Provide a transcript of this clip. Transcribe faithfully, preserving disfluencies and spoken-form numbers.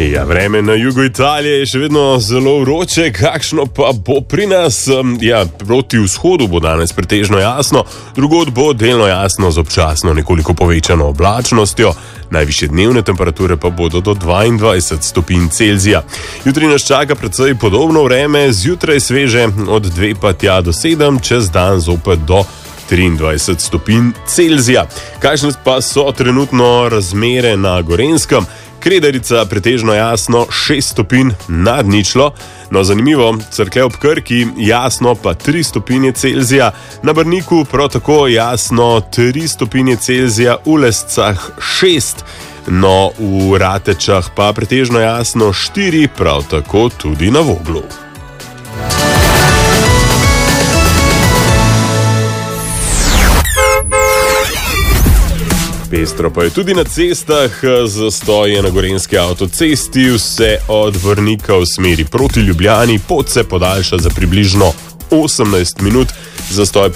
Ja, vreme na jugu Italije je še vedno zelo vroče, kakšno pa bo pri nas? Ja, proti vzhodu bo danes pretežno jasno, drugod bo delno jasno z občasno nekoliko povečano oblačnostjo, najvišje dnevne temperature pa bodo do dvaindvajset stopinj Celzija. Jutri nas čaka precej podobno vreme, zjutraj sveže od dve pa tja do sedem, čez dan zopet do triindvajset stopinj Celzija. Kakšne pa so trenutno razmere na Gorenjskem? Kredarica pretežno jasno šest stopinj nad ničlo, no zanimivo, Cerklje ob Krki jasno pa tri stopinje Celzija, na Brniku prav tako jasno tri stopinje Celzija, v Lescah šest, no v Ratečah pa pretežno jasno štiri, prav tako tudi na Voglu. Pestro pa je tudi na cestah, zastoj je na Gorenjski avtocesti, vse od Vrnika v smeri proti Ljubljani, pot se podaljša za približno osemnajst minut, zastoj